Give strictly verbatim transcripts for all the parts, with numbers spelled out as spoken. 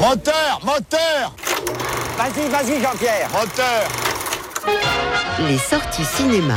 Moteur, moteur. Vas-y, vas-y Jean-Pierre. Moteur. Les sorties cinéma.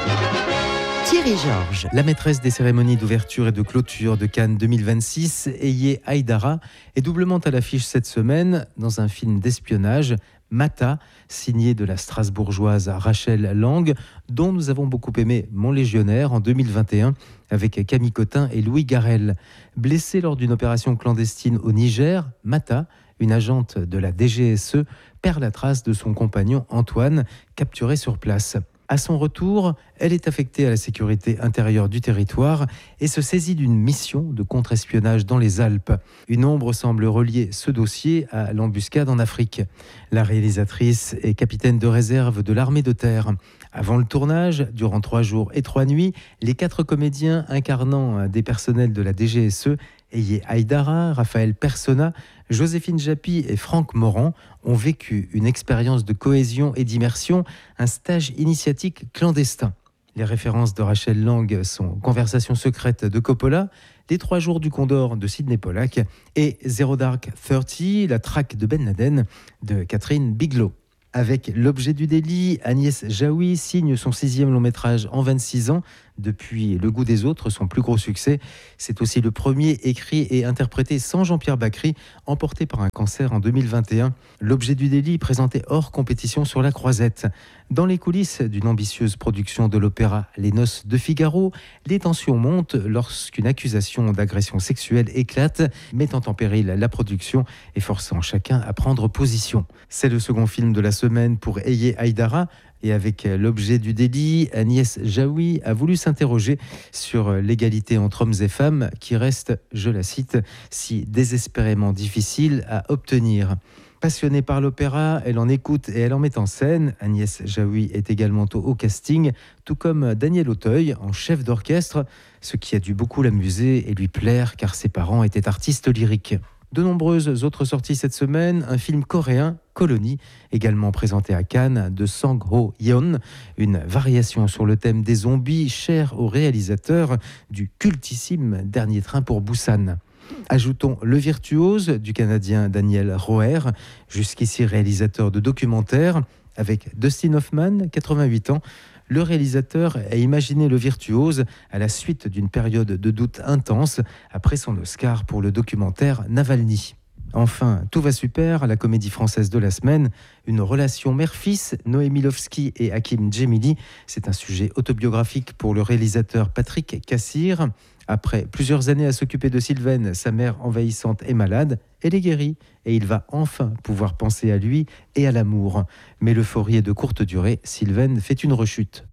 Thierry Georges. La maîtresse des cérémonies d'ouverture et de clôture de Cannes deux mille vingt-six, Eye Haïdara, est doublement à l'affiche cette semaine dans un film d'espionnage, Mata, signé de la strasbourgeoise Rachel Lang, dont nous avons beaucoup aimé Mon Légionnaire en deux mille vingt et un avec Camille Cotin et Louis Garrel. Blessée lors d'une opération clandestine au Niger, Mata, une agente de la D G S E, perd la trace de son compagnon Antoine, capturé sur place. À son retour, elle est affectée à la sécurité intérieure du territoire et se saisit d'une mission de contre-espionnage dans les Alpes. Une ombre semble relier ce dossier à l'embuscade en Afrique. La réalisatrice est capitaine de réserve de l'armée de terre. Avant le tournage, durant trois jours et trois nuits, les quatre comédiens incarnant des personnels de la D G S E, Eye Haïdara, Raphaël Persona, Joséphine Japy et Franck Morand ont vécu une expérience de cohésion et d'immersion, un stage initiatique clandestin. Les références de Rachel Lang sont Conversation secrète de Coppola, Les Trois jours du Condor de Sidney Pollack et Zero Dark Thirty, la traque de Ben Laden de Catherine Bigelow. Avec L'objet du délit, Agnès Jaoui signe son sixième long métrage en vingt-six ans, depuis Le goût des autres, son plus gros succès. C'est aussi le premier écrit et interprété sans Jean-Pierre Bacry, emporté par un cancer en deux mille vingt et un. L'objet du délit présenté hors compétition sur la Croisette. Dans les coulisses d'une ambitieuse production de l'opéra Les Noces de Figaro, les tensions montent lorsqu'une accusation d'agression sexuelle éclate, mettant en péril la production et forçant chacun à prendre position. C'est le second film de la semaine pour Eye Haïdara. Et avec L'objet du délit, Agnès Jaoui a voulu s'interroger sur l'égalité entre hommes et femmes qui reste, je la cite, si désespérément difficile à obtenir. Passionnée par l'opéra, elle en écoute et elle en met en scène. Agnès Jaoui est également au, au casting, tout comme Daniel Auteuil en chef d'orchestre, ce qui a dû beaucoup l'amuser et lui plaire car ses parents étaient artistes lyriques. De nombreuses autres sorties cette semaine, un film coréen, Colony, également présenté à Cannes, de Sang Ho-yeon, une variation sur le thème des zombies cher au réalisateur du cultissime Dernier train pour Busan. Ajoutons Le virtuose du Canadien Daniel Roher, jusqu'ici réalisateur de documentaires, avec Dustin Hoffman, quatre-vingt-huit ans. Le réalisateur a imaginé Le virtuose à la suite d'une période de doute intense après son Oscar pour le documentaire Navalny. Enfin, Tout va super, la comédie française de la semaine, une relation mère-fils, Noémie Lovski et Hakim Djemili. C'est un sujet autobiographique pour le réalisateur Patrick Cassir. Après plusieurs années à s'occuper de Sylvaine, sa mère envahissante est malade, elle est guérie et il va enfin pouvoir penser à lui et à l'amour. Mais l'euphorie est de courte durée, Sylvaine fait une rechute.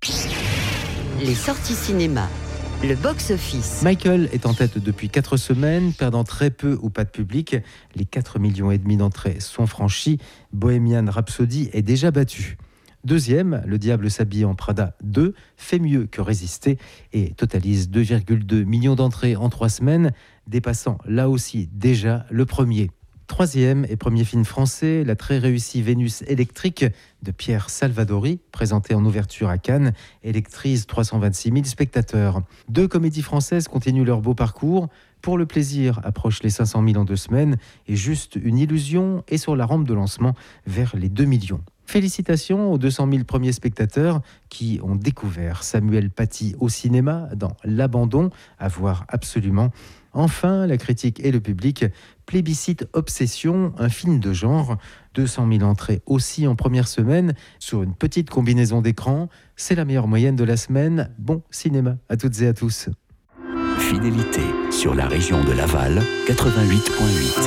Les sorties cinéma. Le box-office. Michael est en tête depuis quatre semaines, perdant très peu ou pas de public. Les quatre millions et demi d'entrées sont franchies. Bohemian Rhapsody est déjà battu. Deuxième, Le diable s'habille en Prada deux, fait mieux que résister et totalise deux virgule deux millions d'entrées en trois semaines, dépassant là aussi déjà le premier. Troisième et premier film français, la très réussie Vénus électrique de Pierre Salvadori, présenté en ouverture à Cannes, électrise trois cent vingt-six mille spectateurs. Deux comédies françaises continuent leur beau parcours. Pour le plaisir approche les cinq cent mille en deux semaines et Juste une illusion est sur la rampe de lancement vers les deux millions. Félicitations aux deux cent mille premiers spectateurs qui ont découvert Samuel Paty au cinéma dans L'Abandon, à voir absolument. Enfin, la critique et le public plébiscitent Obsession, un film de genre. deux cent mille entrées aussi en première semaine sur une petite combinaison d'écran. C'est la meilleure moyenne de la semaine. Bon cinéma à toutes et à tous. Fidélité sur la région de Laval, quatre-vingt-huit virgule huit.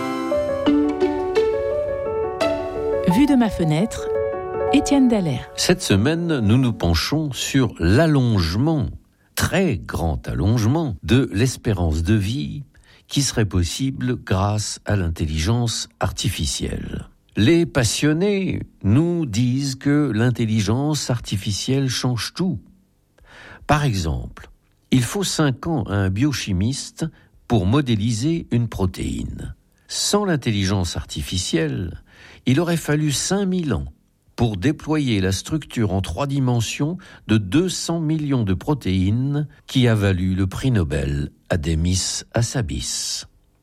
Vue de ma fenêtre, Étienne Dallaire. Cette semaine, nous nous penchons sur l'allongement, très grand allongement, de l'espérance de vie qui serait possible grâce à l'intelligence artificielle. Les passionnés nous disent que l'intelligence artificielle change tout. Par exemple, il faut cinq ans à un biochimiste pour modéliser une protéine. Sans l'intelligence artificielle, il aurait fallu cinq mille ans pour déployer la structure en trois dimensions de deux cents millions de protéines qui a valu le prix Nobel à Demis Hassabis.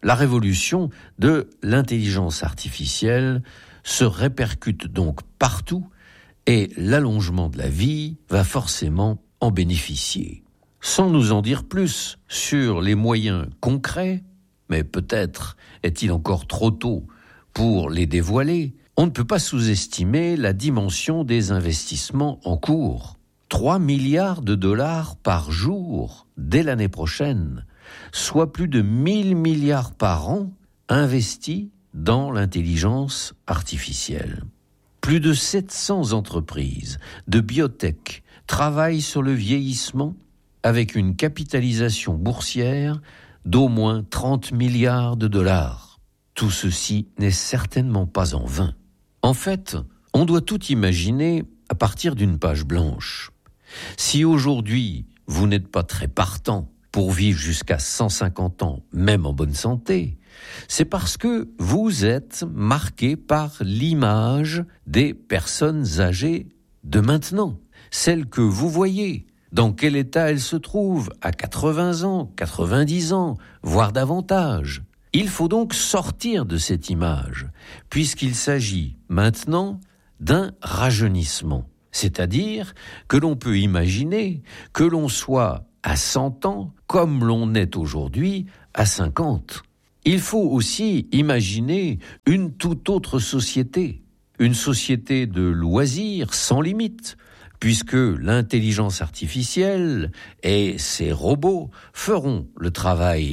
La révolution de l'intelligence artificielle se répercute donc partout et l'allongement de la vie va forcément en bénéficier. Sans nous en dire plus sur les moyens concrets, mais peut-être est-il encore trop tôt pour les dévoiler, on ne peut pas sous-estimer la dimension des investissements en cours. trois milliards de dollars par jour dès l'année prochaine, soit plus de mille milliards par an investis dans l'intelligence artificielle. Plus de sept cents entreprises de biotech travaillent sur le vieillissement avec une capitalisation boursière d'au moins trente milliards de dollars. Tout ceci n'est certainement pas en vain. En fait, on doit tout imaginer à partir d'une page blanche. Si aujourd'hui, vous n'êtes pas très partant pour vivre jusqu'à cent cinquante ans, même en bonne santé, c'est parce que vous êtes marqué par l'image des personnes âgées de maintenant, celles que vous voyez. Dans quel état elles se trouvent à quatre-vingts ans, quatre-vingt-dix ans, voire davantage. Il faut donc sortir de cette image, puisqu'il s'agit maintenant d'un rajeunissement. C'est-à-dire que l'on peut imaginer que l'on soit à cent ans comme l'on est aujourd'hui à cinquante. Il faut aussi imaginer une toute autre société, une société de loisirs sans limite, puisque l'intelligence artificielle et ses robots feront le travail